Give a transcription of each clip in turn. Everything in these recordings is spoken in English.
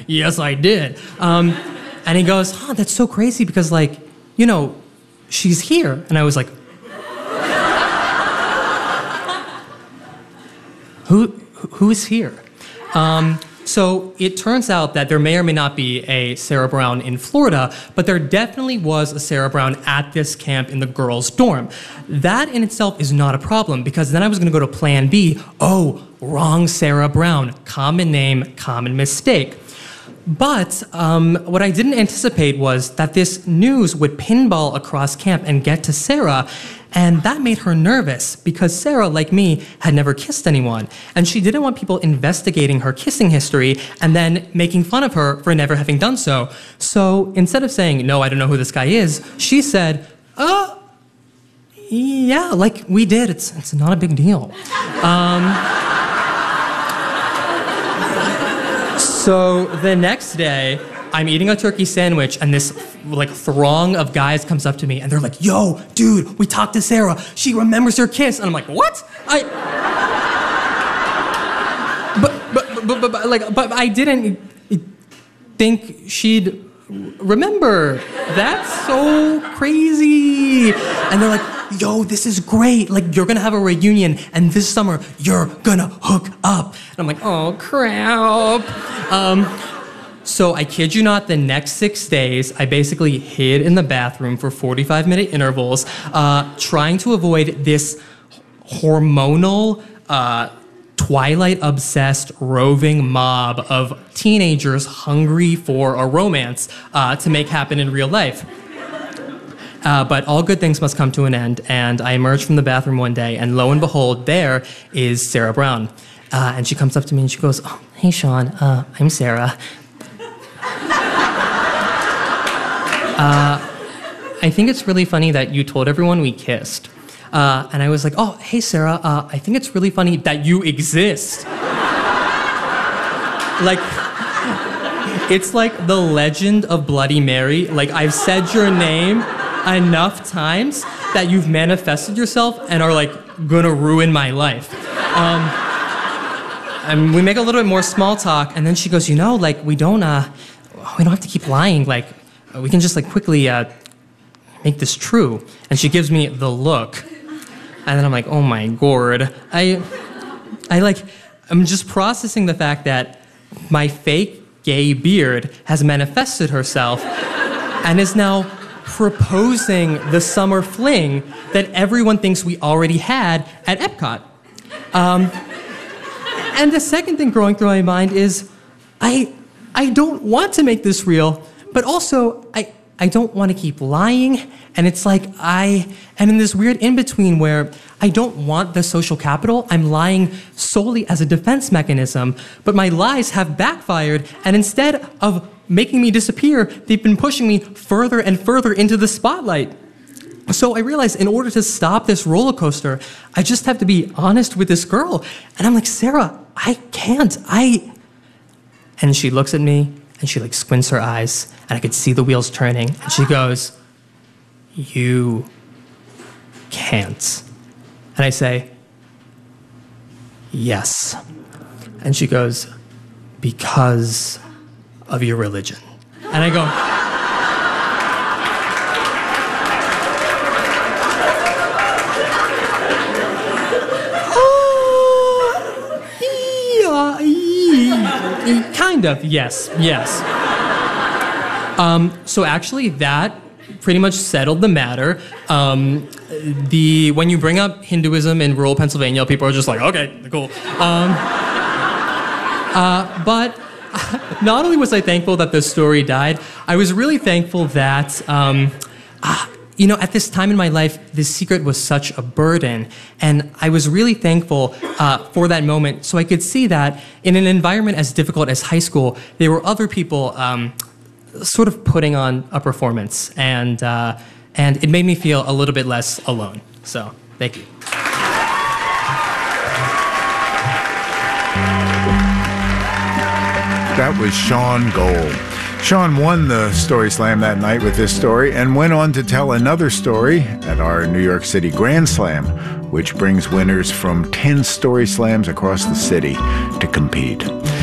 yes, I did. And he goes, that's so crazy because, like, you know, she's here. And I was like, who is here? So it turns out that there may or may not be a Sarah Brown in Florida, but there definitely was a Sarah Brown at this camp in the girls' dorm. That in itself is not a problem because then I was going to go to plan B. Oh, wrong Sarah Brown. Common name, common mistake. But what I didn't anticipate was that this news would pinball across camp and get to Sarah, and that made her nervous because Sarah, like me, had never kissed anyone, and she didn't want people investigating her kissing history and then making fun of her for never having done so. So instead of saying, no, I don't know who this guy is, she said, yeah, like we did. It's not a big deal. So the next day, I'm eating a turkey sandwich, and this like throng of guys comes up to me, and they're like, "Yo, dude, we talked to Sarah. She remembers her kiss." And I'm like, "What?" But I didn't think she'd remember. That's so crazy. And they're like, yo, this is great. Like, you're gonna have a reunion, and this summer, you're gonna hook up. And I'm like, oh, crap. So I kid you not, the next 6 days, I basically hid in the bathroom for 45-minute intervals, trying to avoid this hormonal, Twilight-obsessed roving mob of teenagers hungry for a romance to make happen in real life. But all good things must come to an end, and I emerged from the bathroom one day, and lo and behold, there is Sarah Brown. And she comes up to me and she goes, oh, hey, Sean, I'm Sarah. I think it's really funny that you told everyone we kissed. And I was like, oh, hey, Sarah, I think it's really funny that you exist. Like, it's like the legend of Bloody Mary. Like, I've said your name enough times that you've manifested yourself and are, like, gonna ruin my life. And we make a little bit more small talk, and then she goes, you know, like, we don't have to keep lying. Like, we can just, like, quickly make this true. And she gives me the look. And then I'm like, oh my gourd. I'm just processing the fact that my fake gay beard has manifested herself and is now proposing the summer fling that everyone thinks we already had at Epcot. And the second thing growing through my mind is, I don't want to make this real, but also I don't want to keep lying, and it's like I am in this weird in-between where I don't want the social capital. I'm lying solely as a defense mechanism, but my lies have backfired, and instead of making me disappear, they've been pushing me further and further into the spotlight. So I realized in order to stop this roller coaster, I just have to be honest with this girl. And I'm like, Sarah, I can't. And she looks at me, and she like squints her eyes, and I could see the wheels turning, and she goes, you can't. And I say, yes. And she goes, because of your religion. And I go, kind of, yes. So actually that pretty much settled the matter. When you bring up Hinduism in rural Pennsylvania, people are just like, okay, cool. But not only was I thankful that the story died, I was really thankful that, at this time in my life, this secret was such a burden. And I was really thankful for that moment so I could see that in an environment as difficult as high school, there were other people sort of putting on a performance. And it made me feel a little bit less alone. So, thank you. That was Sean Gold. Sean won the Story Slam that night with this story and went on to tell another story at our New York City Grand Slam, which brings winners from 10 Story Slams across the city to compete.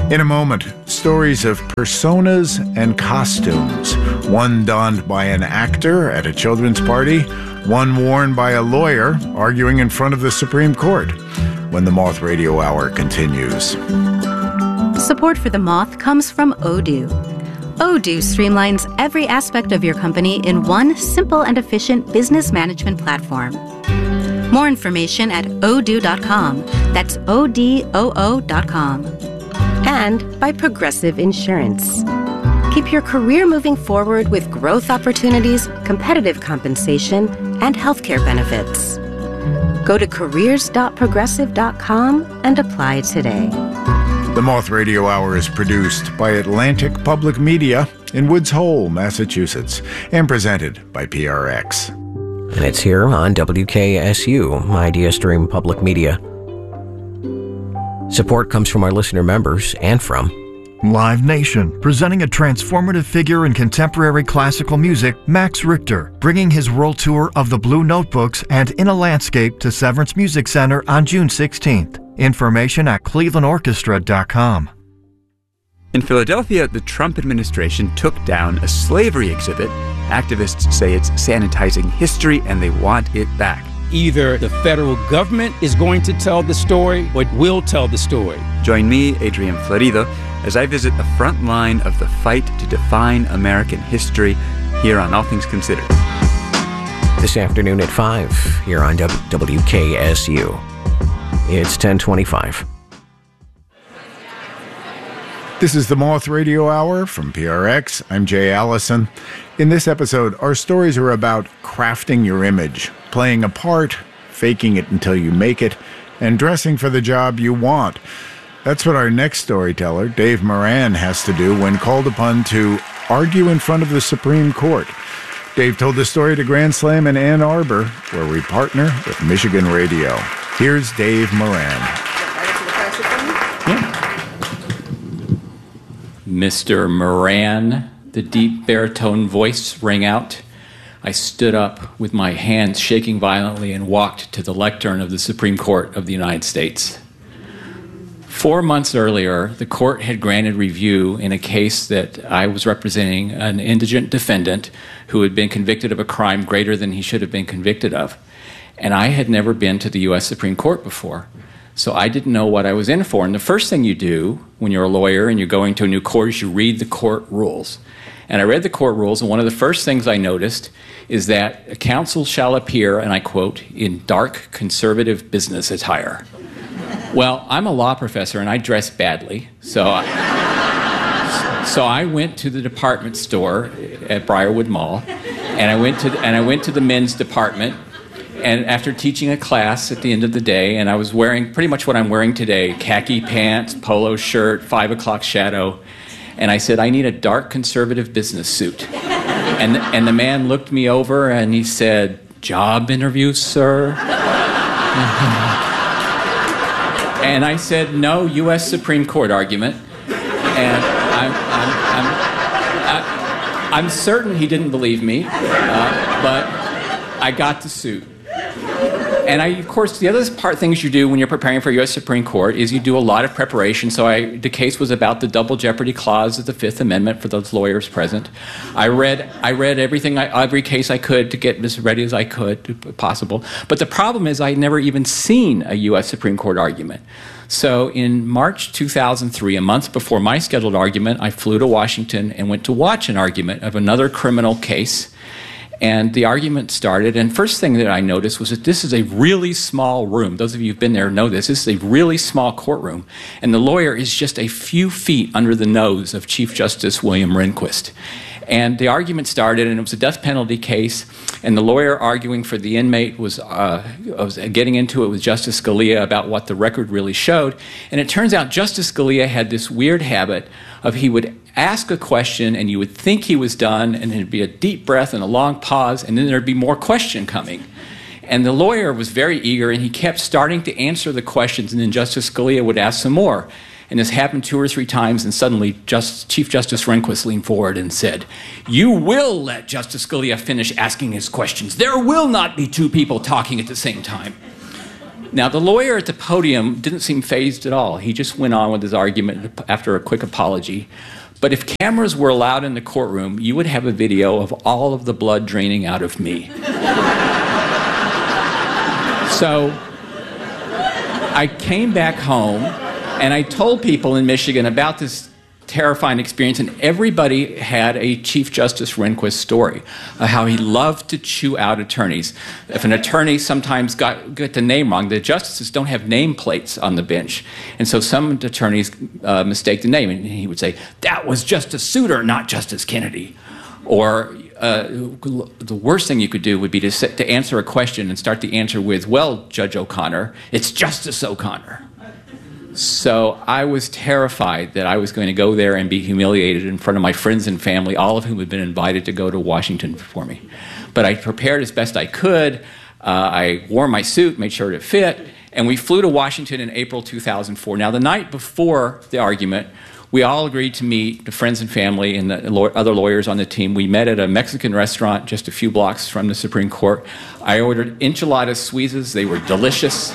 In a moment, stories of personas and costumes. One donned by an actor at a children's party, one worn by a lawyer arguing in front of the Supreme Court. When the Moth Radio Hour continues. Support for The Moth comes from Odoo. Odoo streamlines every aspect of your company in one simple and efficient business management platform. More information at odoo.com. That's ODOO.com. And by Progressive Insurance. Keep your career moving forward with growth opportunities, competitive compensation, and healthcare benefits. Go to careers.progressive.com and apply today. The Moth Radio Hour is produced by Atlantic Public Media in Woods Hole, Massachusetts, and presented by PRX. And it's here on WKSU, Idea Stream Public Media. Support comes from our listener members and from Live Nation, presenting a transformative figure in contemporary classical music, Max Richter, bringing his world tour of the Blue Notebooks and In a Landscape to Severance Music Center on June 16th. Information at clevelandorchestra.com. In Philadelphia, the Trump administration took down a slavery exhibit. Activists say it's sanitizing history and they want it back. Either the federal government is going to tell the story or it will tell the story. Join me, Adrian Florido, as I visit the front line of the fight to define American history here on All Things Considered. This afternoon at 5 here on WKSU. It's 10:25. This is the Moth Radio Hour from PRX. I'm Jay Allison. In this episode, our stories are about crafting your image, playing a part, faking it until you make it, and dressing for the job you want. That's what our next storyteller, Dave Moran, has to do when called upon to argue in front of the Supreme Court. Dave told the story to Grand Slam in Ann Arbor, where we partner with Michigan Radio. Here's Dave Moran. Mr. Moran, the deep baritone voice rang out. I stood up with my hands shaking violently and walked to the lectern of the Supreme Court of the United States. 4 months earlier, the court had granted review in a case that I was representing an indigent defendant who had been convicted of a crime greater than he should have been convicted of. And I had never been to the U.S. Supreme Court before. So I didn't know what I was in for. And the first thing you do when you're a lawyer and you're going to a new court is you read the court rules. And I read the court rules, and one of the first things I noticed is that a counsel shall appear, and I quote, in dark conservative business attire. Well, I'm a law professor, and I dress badly, so I went to the department store at Briarwood Mall, and I went to the men's department. And after teaching a class at the end of the day, and I was wearing pretty much what I'm wearing today, khaki pants, polo shirt, 5 o'clock shadow, and I said, I need a dark conservative business suit. And the man looked me over and he said, job interview, sir? And I said, no, U.S. Supreme Court argument. And I'm certain he didn't believe me, but I got the suit. And of course, the other things you do when you're preparing for U.S. Supreme Court is you do a lot of preparation. So the case was about the double jeopardy clause of the Fifth Amendment for those lawyers present. I read every case I could to get as ready as I could possible. But the problem is I'd never even seen a U.S. Supreme Court argument. So in March 2003, a month before my scheduled argument, I flew to Washington and went to watch an argument of another criminal case. And the argument started, and first thing that I noticed was that this is a really small room. Those of you who've been there know this. This is a really small courtroom, and the lawyer is just a few feet under the nose of Chief Justice William Rehnquist. And the argument started, and it was a death penalty case, and the lawyer arguing for the inmate was getting into it with Justice Scalia about what the record really showed. And it turns out Justice Scalia had this weird habit of he would ask a question, and you would think he was done, and there'd be a deep breath and a long pause, and then there'd be more question coming. And the lawyer was very eager, and he kept starting to answer the questions, and then Justice Scalia would ask some more. And this happened 2 or 3 times, and suddenly Chief Justice Rehnquist leaned forward and said, "You will let Justice Scalia finish asking his questions. There will not be 2 people talking at the same time." Now, the lawyer at the podium didn't seem fazed at all. He just went on with his argument after a quick apology. But if cameras were allowed in the courtroom, you would have a video of all of the blood draining out of me. So I came back home, and I told people in Michigan about this terrifying experience, and everybody had a Chief Justice Rehnquist story of how he loved to chew out attorneys. If an attorney sometimes got the name wrong, the justices don't have nameplates on the bench, and so some attorneys mistake the name, and he would say, "That was Justice Souter, not Justice Kennedy." Or the worst thing you could do would be to answer a question and start the answer with, "Well, Judge O'Connor, it's Justice O'Connor." So I was terrified that I was going to go there and be humiliated in front of my friends and family, all of whom had been invited to go to Washington for me. But I prepared as best I could. I wore my suit, made sure it fit, and we flew to Washington in April 2004. Now, the night before the argument, we all agreed to meet, the friends and family and the other lawyers on the team. We met at a Mexican restaurant just a few blocks from the Supreme Court. I ordered enchiladas suizas. They were delicious.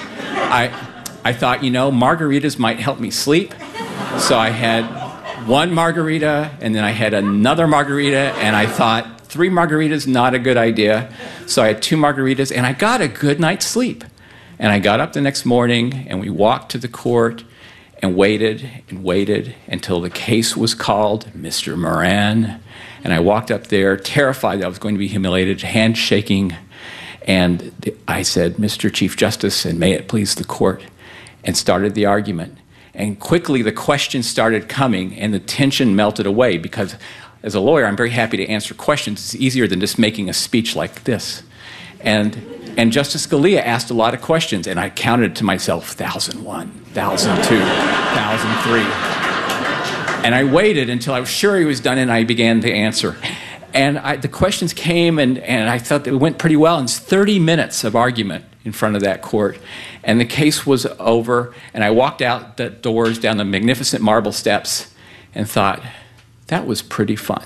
I thought, margaritas might help me sleep. So I had one margarita, and then I had another margarita, and I thought 3 margaritas, not a good idea. So I had 2 margaritas, and I got a good night's sleep. And I got up the next morning, and we walked to the court and waited until the case was called, Mr. Moran. And I walked up there, terrified that I was going to be humiliated, hands shaking. And I said, "Mr. Chief Justice, and may it please the court," and started the argument. And quickly the questions started coming, and the tension melted away, because as a lawyer, I'm very happy to answer questions. It's easier than just making a speech like this. And Justice Scalia asked a lot of questions, and I counted to myself, 1,001, 1,002, 1,003. And I waited until I was sure he was done, and I began to answer. And the questions came, and I thought it went pretty well. And it's 30 minutes of argument in front of that court. And the case was over, and I walked out the doors down the magnificent marble steps and thought, that was pretty fun.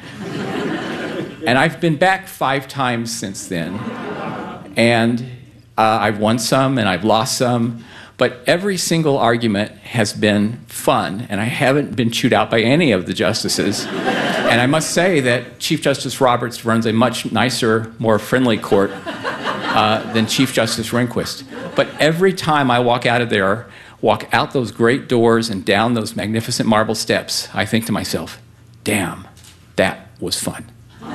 And I've been back 5 times since then. And I've won some, and I've lost some. But every single argument has been fun, and I haven't been chewed out by any of the justices. And I must say that Chief Justice Roberts runs a much nicer, more friendly court than Chief Justice Rehnquist. But every time I walk out those great doors and down those magnificent marble steps, I think to myself, damn, that was fun.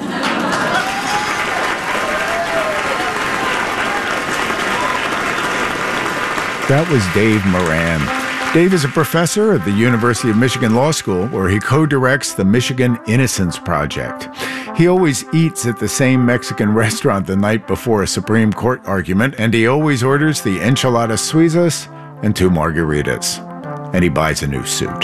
That was Dave Moran. Dave is a professor at the University of Michigan Law School, where he co-directs the Michigan Innocence Project. He always eats at the same Mexican restaurant the night before a Supreme Court argument, and he always orders the enchiladas suizas and 2 margaritas. And he buys a new suit.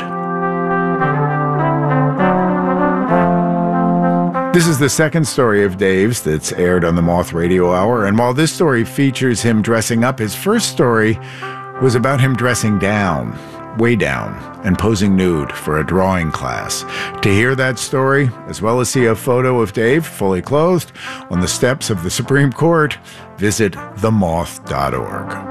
This is the second story of Dave's that's aired on the Moth Radio Hour, and while this story features him dressing up, his first story was about him dressing down, way down, and posing nude for a drawing class. To hear that story, as well as see a photo of Dave fully clothed on the steps of the Supreme Court, visit themoth.org.